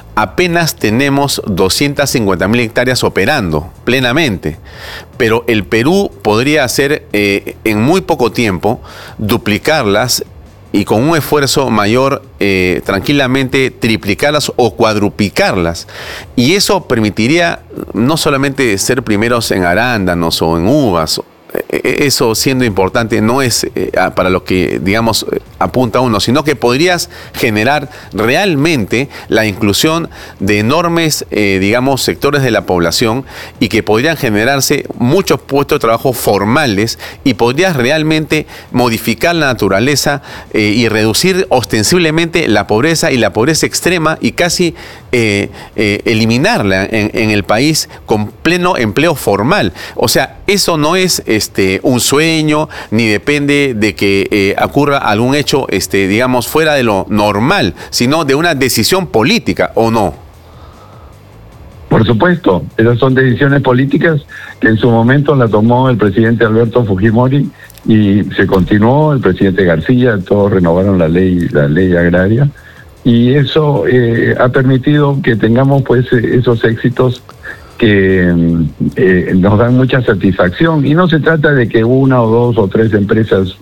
apenas tenemos 250.000 hectáreas operando plenamente, pero el Perú podría hacer en muy poco tiempo duplicarlas y con un esfuerzo mayor tranquilamente triplicarlas o cuadruplicarlas. Y eso permitiría no solamente ser primeros en arándanos o en uvas. Eso, siendo importante, no es para lo que, digamos, apunta uno, sino que podrías generar realmente la inclusión de enormes, digamos, sectores de la población, y que podrían generarse muchos puestos de trabajo formales, y podrías realmente modificar la naturaleza y reducir ostensiblemente la pobreza y la pobreza extrema, y casi eliminarla en el país con pleno empleo formal. O sea, eso no es un sueño, ni depende de que ocurra algún hecho, digamos, fuera de lo normal, sino de una decisión política, ¿o no? Por supuesto, esas son decisiones políticas que en su momento la tomó el presidente Alberto Fujimori y se continuó el presidente García, todos renovaron la ley agraria, y eso ha permitido que tengamos pues esos éxitos que nos dan mucha satisfacción. Y no se trata de que una o dos o tres empresas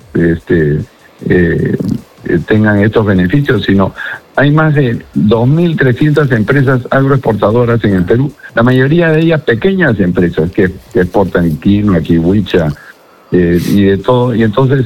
tengan estos beneficios, sino hay más de 2.300 empresas agroexportadoras en el Perú, la mayoría de ellas pequeñas empresas que exportan quinoa, kiwicha y de todo. Y entonces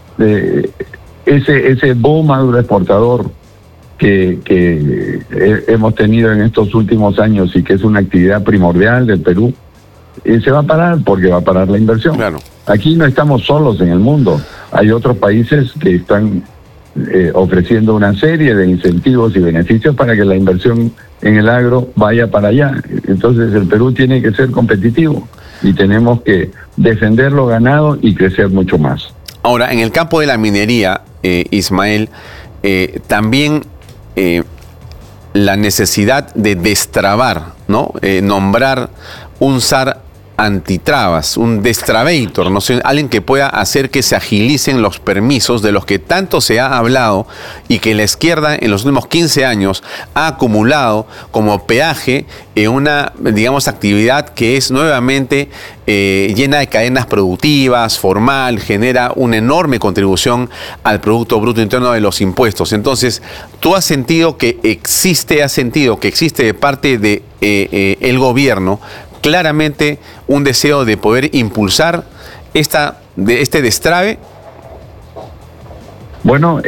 ese boom agroexportador que hemos tenido en estos últimos años, y que es una actividad primordial del Perú, se va a parar, porque va a parar la inversión. Claro. Aquí no estamos solos en el mundo, hay otros países que están ofreciendo una serie de incentivos y beneficios para que la inversión en el agro vaya para allá. Entonces el Perú tiene que ser competitivo y tenemos que defender lo ganado y crecer mucho más. Ahora, en el campo de la minería, Ismael, también la necesidad de destrabar, ¿no? Nombrar un SAR antitrabas, un destravator, no sé, alguien que pueda hacer que se agilicen los permisos de los que tanto se ha hablado y que la izquierda en los últimos 15 años ha acumulado como peaje en una, digamos, actividad que es nuevamente llena de cadenas productivas, formal, genera una enorme contribución al Producto Bruto Interno de los impuestos. Entonces, tú has sentido que existe de parte de el gobierno claramente un deseo de poder impulsar este destrave. Bueno,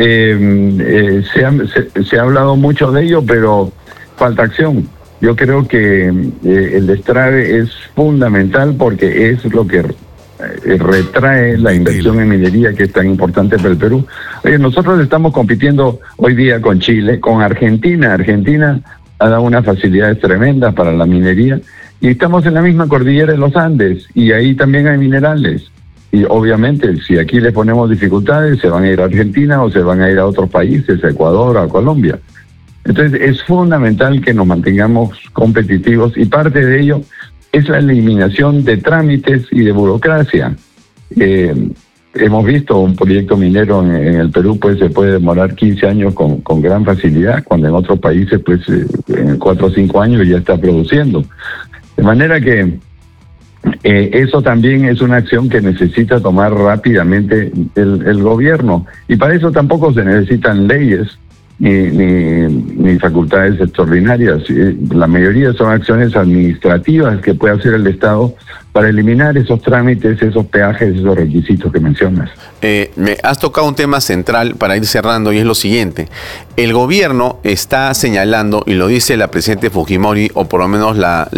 se ha hablado mucho de ello, pero falta acción. Yo creo que el destrave es fundamental, porque es lo que retrae la inversión en minería, que es tan importante para el Perú. Oye, nosotros estamos compitiendo hoy día con Chile, con Argentina. Argentina ha dado unas facilidades tremendas para la minería, y estamos en la misma cordillera de los Andes, y ahí también hay minerales. Y obviamente, si aquí le ponemos dificultades, se van a ir a Argentina o se van a ir a otros países, a Ecuador, a Colombia. Entonces, es fundamental que nos mantengamos competitivos, y parte de ello es la eliminación de trámites y de burocracia. Hemos visto un proyecto minero en el Perú, pues se puede demorar 15 años con gran facilidad, cuando en otros países, pues en 4 o 5 años ya está produciendo. De manera que eso también es una acción que necesita tomar rápidamente el gobierno, y para eso tampoco se necesitan leyes ni facultades extraordinarias. La mayoría son acciones administrativas que puede hacer el Estado para eliminar esos trámites, esos peajes, esos requisitos que mencionas. Me has tocado un tema central para ir cerrando, y es lo siguiente. El gobierno está señalando, y lo dice la presidenta Fujimori, o por lo menos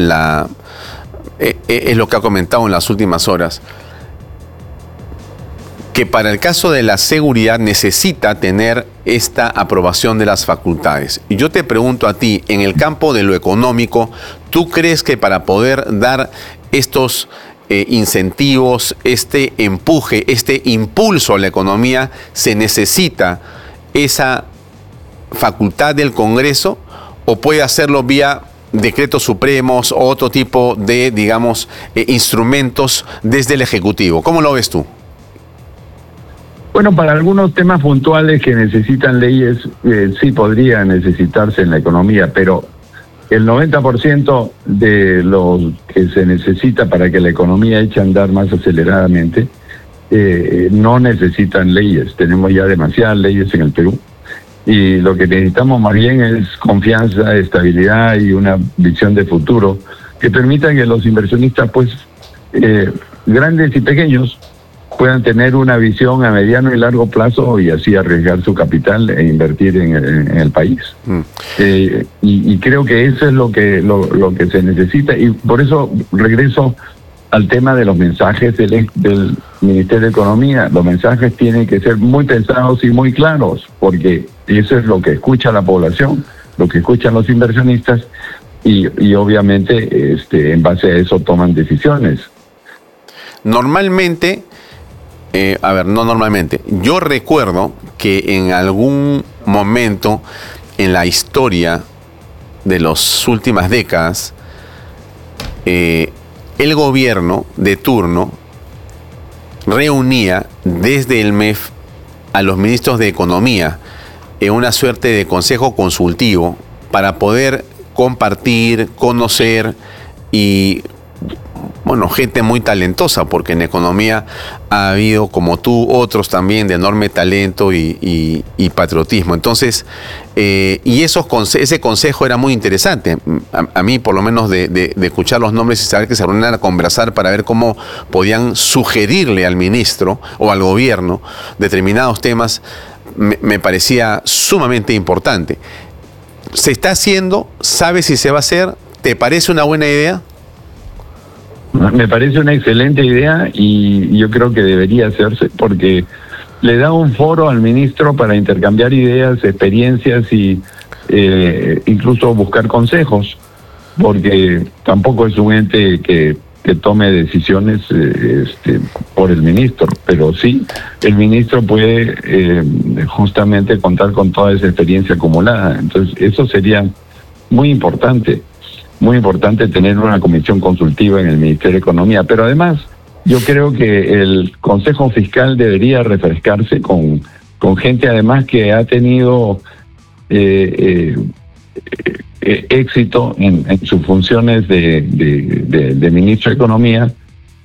es lo que ha comentado en las últimas horas, que para el caso de la seguridad necesita tener esta aprobación de las facultades. Y yo te pregunto a ti, en el campo de lo económico, ¿tú crees que para poder dar estos incentivos, este empuje, este impulso a la economía, se necesita esa facultad del Congreso, o puede hacerlo vía decretos supremos o otro tipo de, digamos, instrumentos desde el Ejecutivo? ¿Cómo lo ves tú? Bueno, para algunos temas puntuales que necesitan leyes, sí podría necesitarse en la economía, pero el 90% de lo que se necesita para que la economía eche a andar más aceleradamente no necesitan leyes. Tenemos ya demasiadas leyes en el Perú. Y lo que necesitamos más bien es confianza, estabilidad y una visión de futuro que permita que los inversionistas, pues, grandes y pequeños, puedan tener una visión a mediano y largo plazo y así arriesgar su capital e invertir en el país. Y creo que eso es lo que se necesita, y por eso regreso al tema de los mensajes del Ministerio de Economía. Los mensajes tienen que ser muy pensados y muy claros, porque eso es lo que escucha la población, lo que escuchan los inversionistas, y obviamente en base a eso toman decisiones. Normalmente, yo recuerdo que en algún momento en la historia de las últimas décadas, el gobierno de turno reunía desde el MEF a los ministros de Economía en una suerte de consejo consultivo para poder compartir, conocer y, bueno, gente muy talentosa, porque en economía ha habido, como tú, otros también de enorme talento y patriotismo. Entonces, ese consejo era muy interesante. A mí, por lo menos, de escuchar los nombres y saber que se reunían a conversar para ver cómo podían sugerirle al ministro o al gobierno determinados temas, me parecía sumamente importante. ¿Se está haciendo? ¿Sabes si se va a hacer? ¿Te parece una buena idea? Me parece una excelente idea y yo creo que debería hacerse, porque le da un foro al ministro para intercambiar ideas, experiencias y incluso buscar consejos, porque tampoco es un ente que tome decisiones por el ministro, pero sí el ministro puede justamente contar con toda esa experiencia acumulada. Entonces eso sería muy importante tener una comisión consultiva en el Ministerio de Economía. Pero además, yo creo que el Consejo Fiscal debería refrescarse con gente además que ha tenido éxito en sus funciones de ministro de Economía,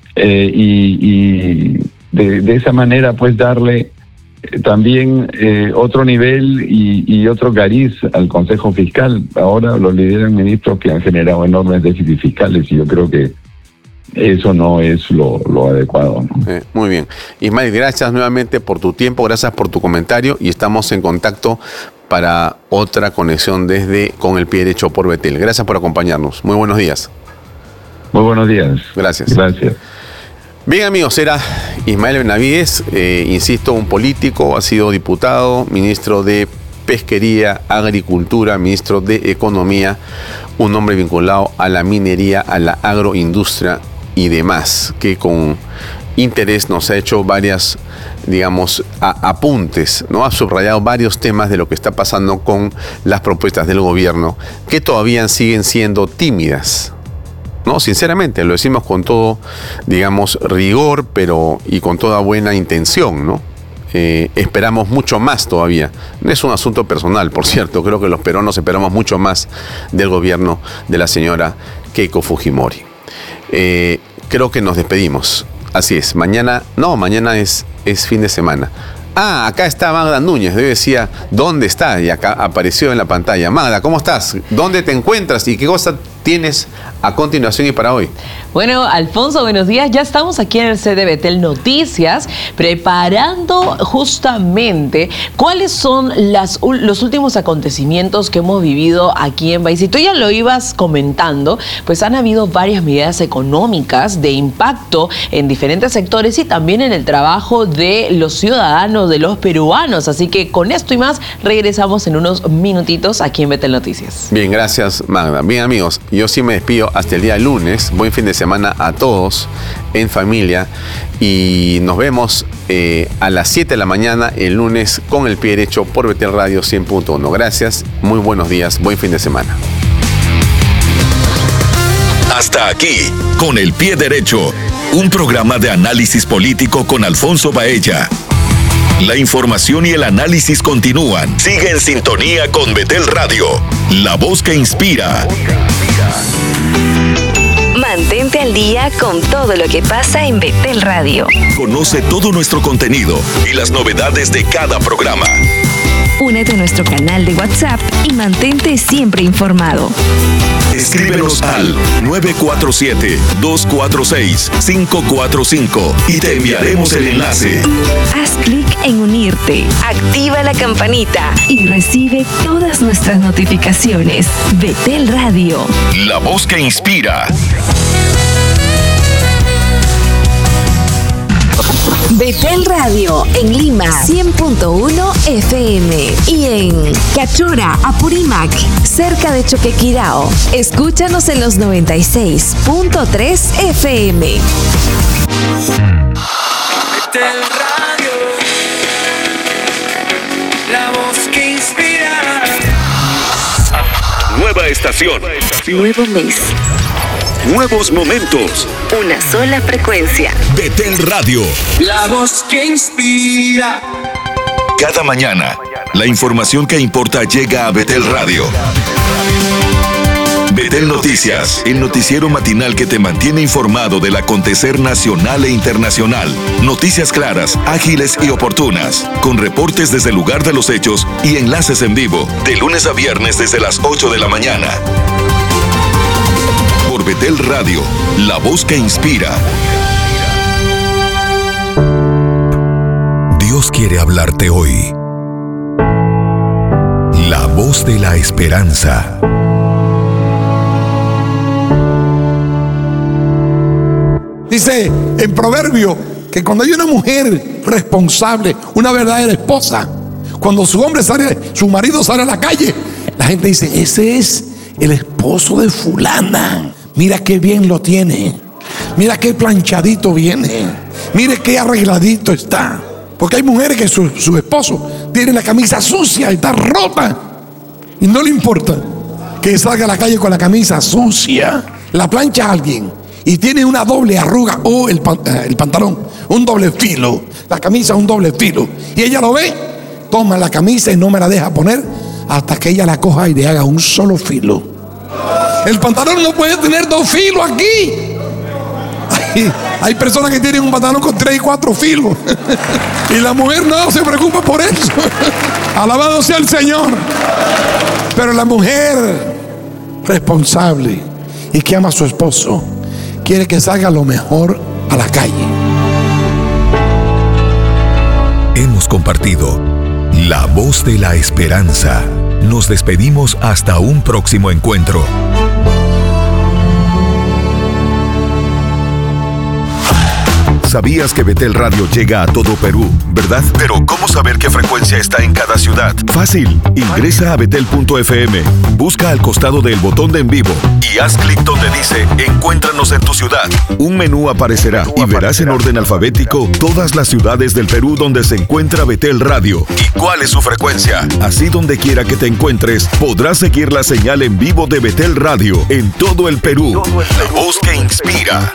y de esa manera pues darle también otro nivel y otro cariz al Consejo Fiscal. Ahora lo lideran ministros que han generado enormes déficits fiscales, y yo creo que eso no es lo adecuado, ¿no? Muy bien. Ismael, gracias nuevamente por tu tiempo, gracias por tu comentario, y estamos en contacto para otra conexión con el pie derecho por Betel. Gracias por acompañarnos. Muy buenos días. Muy buenos días. Gracias. Gracias. Bien, amigos, era Ismael Benavides, insisto, un político, ha sido diputado, ministro de Pesquería, Agricultura, ministro de Economía, un hombre vinculado a la minería, a la agroindustria y demás, que con interés nos ha hecho varias, digamos, apuntes, ¿no? Ha subrayado varios temas de lo que está pasando con las propuestas del gobierno, que todavía siguen siendo tímidas, ¿no? Sinceramente, lo decimos con todo, digamos, rigor, y con toda buena intención, ¿no? Esperamos mucho más todavía. No es un asunto personal, por cierto. Creo que los peruanos esperamos mucho más del gobierno de la señora Keiko Fujimori. Creo que nos despedimos. Así es. Mañana es fin de semana. Acá está Magda Núñez. Yo decía, ¿dónde está? Y acá apareció en la pantalla. Magda, ¿cómo estás? ¿Dónde te encuentras? ¿Y qué cosa tienes a continuación y para hoy? Bueno, Alfonso, buenos días. Ya estamos aquí en el set de Betel Noticias, preparando justamente cuáles son los últimos acontecimientos que hemos vivido aquí en País. Y tú ya lo ibas comentando, pues han habido varias medidas económicas de impacto en diferentes sectores y también en el trabajo de los ciudadanos, de los peruanos. Así que con esto y más regresamos en unos minutitos aquí en Betel Noticias. Bien, gracias, Magda. Bien, amigos, yo sí me despido hasta el día lunes. Buen fin de semana a todos en familia, y nos vemos a las 7 de la mañana el lunes con el pie derecho por Betel Radio 100.1. Gracias, muy buenos días, buen fin de semana. Hasta aquí, Con el Pie Derecho, un programa de análisis político con Alfonso Baella. La información y el análisis continúan. Sigue en sintonía con Betel Radio, la voz que inspira. Mantente al día con todo lo que pasa en Betel Radio. Conoce todo nuestro contenido y las novedades de cada programa. Únete a nuestro canal de WhatsApp y mantente siempre informado. Escríbenos al 947-246-545 y te enviaremos el enlace. Haz clic en unirte, activa la campanita y recibe todas nuestras notificaciones. Betel Radio, la voz que inspira. Betel Radio en Lima 100.1 FM y en Cachora, Apurímac, cerca de Choquequirao. Escúchanos en los 96.3 FM. Betel Radio, la voz que inspira. Nueva estación. Nuevo mes. Nuevos momentos. Una sola frecuencia. Betel Radio. La voz que inspira. Cada mañana, la información que importa llega a Betel Radio. Betel Noticias, el noticiero matinal que te mantiene informado del acontecer nacional e internacional. Noticias claras, ágiles y oportunas, con reportes desde el lugar de los hechos y enlaces en vivo, de lunes a viernes desde las 8 de la mañana. Por Betel Radio, la voz que inspira. Dios quiere hablarte hoy. La voz de la esperanza. Dice en Proverbio que cuando hay una mujer responsable, una verdadera esposa, cuando su marido sale a la calle, la gente dice: ese es el esposo de fulana. Mira qué bien lo tiene. Mira qué planchadito viene. Mire qué arregladito está. Porque hay mujeres que su esposo tiene la camisa sucia y está rota y no le importa que salga a la calle con la camisa sucia. La plancha a alguien y tiene una doble arruga o el pantalón, un doble filo, la camisa un doble filo, y ella lo ve, toma la camisa y no me la deja poner hasta que ella la coja y le haga un solo filo. El pantalón no puede tener dos filos aquí. Hay personas que tienen un pantalón con 3 y 4 filos y la mujer no se preocupa por eso. Alabado sea el Señor. Pero la mujer responsable y que ama a su esposo quiere que salga lo mejor a la calle. Hemos compartido la voz de la esperanza. Nos despedimos hasta un próximo encuentro. ¿Sabías que Betel Radio llega a todo Perú, verdad? Pero ¿cómo saber qué frecuencia está en cada ciudad? Fácil, ingresa a betel.fm, busca al costado del botón de en vivo y haz clic donde dice Encuéntranos en tu ciudad. Un menú aparecerá y verás en orden alfabético todas las ciudades del Perú donde se encuentra Betel Radio y cuál es su frecuencia. Así donde quiera que te encuentres, podrás seguir la señal en vivo de Betel Radio en todo el Perú. La voz que inspira.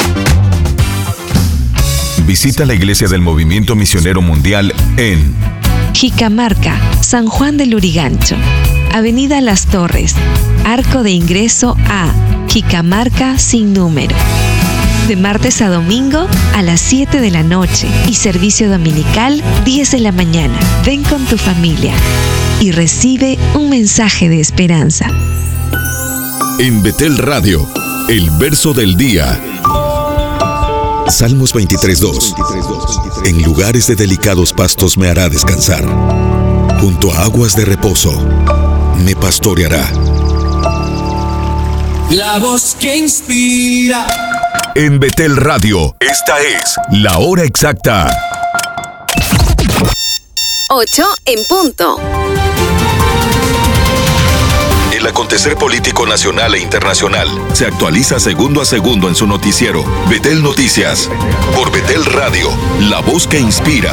Visita la iglesia del Movimiento Misionero Mundial en Jicamarca, San Juan del Lurigancho, Avenida Las Torres, arco de ingreso a Jicamarca sin número. De martes a domingo a las 7 de la noche y servicio dominical 10 de la mañana. Ven con tu familia y recibe un mensaje de esperanza. En Betel Radio, el verso del día. Salmos 23:2. En lugares de delicados pastos me hará descansar. Junto a aguas de reposo me pastoreará. La voz que inspira. En Betel Radio, esta es la hora exacta. 8 en punto. El acontecer político nacional e internacional se actualiza segundo a segundo en su noticiero Betel Noticias, por Betel Radio, la voz que inspira.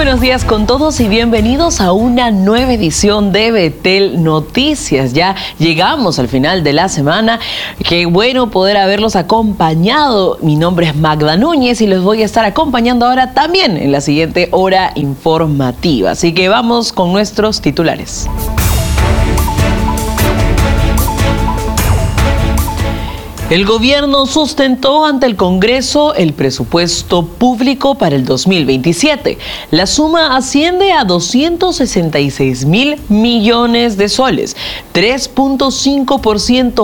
buenos días con todos y bienvenidos a una nueva edición de Betel Noticias. Ya llegamos al final de la semana. Qué bueno poder haberlos acompañado. Mi nombre es Magda Núñez y los voy a estar acompañando ahora también en la siguiente hora informativa. Así que vamos con nuestros titulares. El gobierno sustentó ante el Congreso el presupuesto público para el 2027. La suma asciende a 266.000 millones de soles, 3.5%